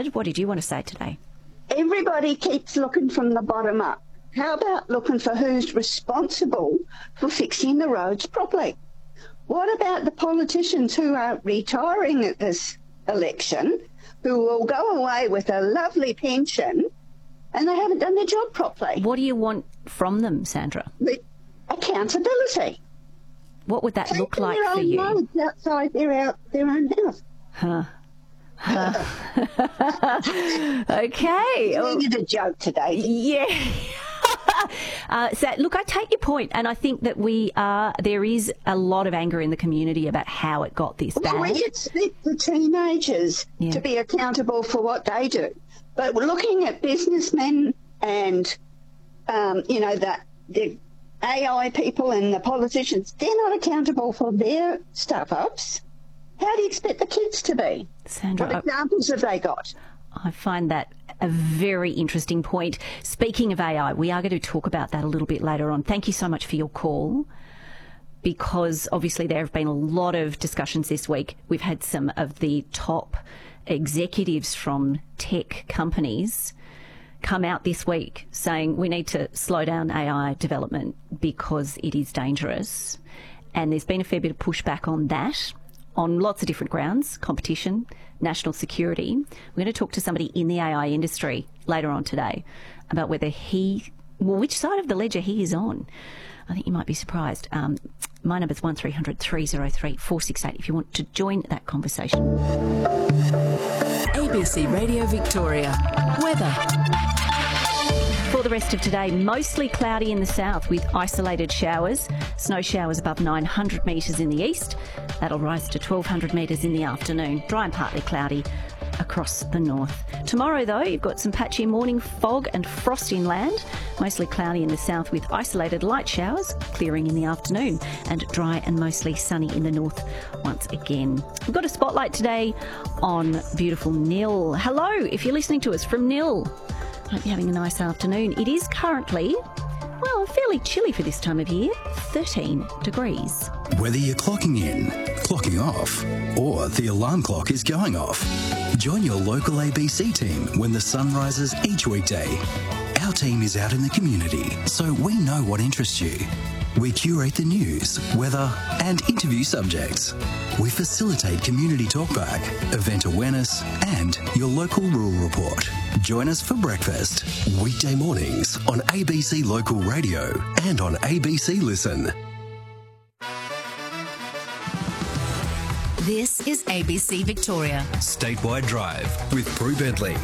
Brad, what did you want to say today? Everybody keeps looking from the bottom up. How about looking for who's responsible for fixing the roads properly? What about the politicians who are retiring at this election, who will go away with a lovely pension and they haven't done their job properly? What do you want from them, Sandra? Accountability. What would that look like for you? Their own roads outside their own house. Okay. We needed a joke today. Yeah. So, look, I take your point, and I think that there is a lot of anger in the community about how it got this bad. Well, we expect the teenagers to be accountable for what they do. But we're looking at businessmen and, the AI people and the politicians, they're not accountable for their stuff-ups. How do you expect the kids to be? Sandra, what examples have they got? I find that a very interesting point. Speaking of AI, we are going to talk about that a little bit later on. Thank you so much for your call, because obviously there have been a lot of discussions this week. We've had some of the top executives from tech companies come out this week saying we need to slow down AI development because it is dangerous. And there's been a fair bit of pushback on that, on lots of different grounds: competition, national security. We're going to talk to somebody in the AI industry later on today about which side of the ledger he is on. I think you might be surprised. My number's 1300 303 468 if you want to join that conversation. ABC Radio Victoria. Weather. For the rest of today, mostly cloudy in the south with isolated showers. Snow showers above 900 metres in the east. That'll rise to 1,200 metres in the afternoon. Dry and partly cloudy across the north. Tomorrow, though, you've got some patchy morning fog and frost inland. Mostly cloudy in the south with isolated light showers, clearing in the afternoon, and dry and mostly sunny in the north once again. We've got a spotlight today on beautiful Nil. Hello, if you're listening to us from Nil. Hope you're having a nice afternoon. It is currently, fairly chilly for this time of year, 13 degrees. Whether you're clocking in, clocking off, or the alarm clock is going off, join your local ABC team when the sun rises each weekday. Our team is out in the community, so we know what interests you. We curate the news, weather, and interview subjects. We facilitate community talkback, event awareness, and your local rural report. Join us for breakfast, weekday mornings on ABC Local Radio and on ABC Listen. This is ABC Victoria. Statewide Drive with Prue Bentley.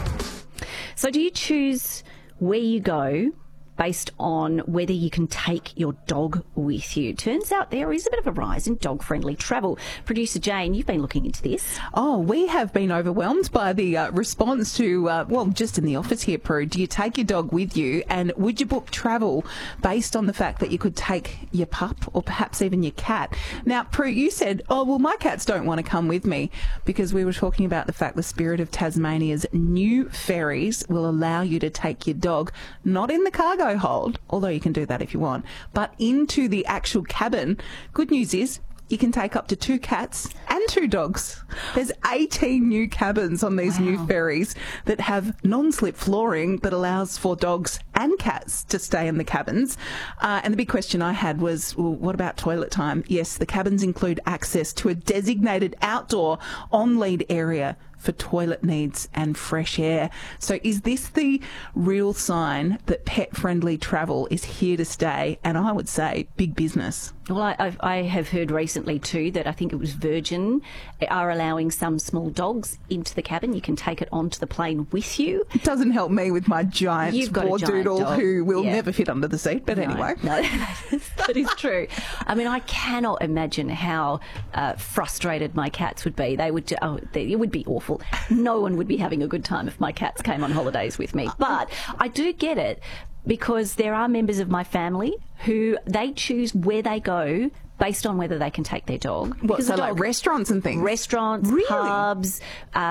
So do you choose where you go based on whether you can take your dog with you? Turns out there is a bit of a rise in dog-friendly travel. Producer Jane, you've been looking into this. Oh, we have been overwhelmed by the response to, just in the office here, Prue. Do you take your dog with you? And would you book travel based on the fact that you could take your pup or perhaps even your cat? Now, Prue, you said, my cats don't want to come with me, because we were talking about the fact the Spirit of Tasmania's new ferries will allow you to take your dog, not in the cargo hold, although you can do that if you want, but into the actual cabin. Good news is you can take up to 2 cats and 2 dogs. There's 18 new cabins on these new ferries that have non-slip flooring that allows for dogs and cats to stay in the cabins. And the big question I had was, what about toilet time? Yes, the cabins include access to a designated outdoor on-lead area for toilet needs and fresh air. So is this the real sign that pet-friendly travel is here to stay? And I would say big business. Well, I have heard recently too that I think it was Virgin are allowing some small dogs into the cabin. You can take it onto the plane with you. It doesn't help me with my giant Bordoodle who will never fit under the seat, but anyway. No, that is true. I mean, I cannot imagine how frustrated my cats would be. It would be awful. No one would be having a good time if my cats came on holidays with me. But I do get it, because there are members of my family who they choose where they go based on whether they can take their dog. What, so like restaurants and things? Restaurants, really? Pubs,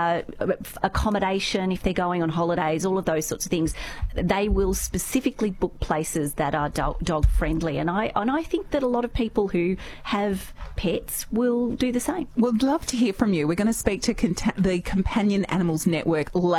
accommodation if they're going on holidays, all of those sorts of things. They will specifically book places that are dog friendly, and I think that a lot of people who have pets will do the same. We'd love to hear from you. We're going to speak to the Companion Animals Network later.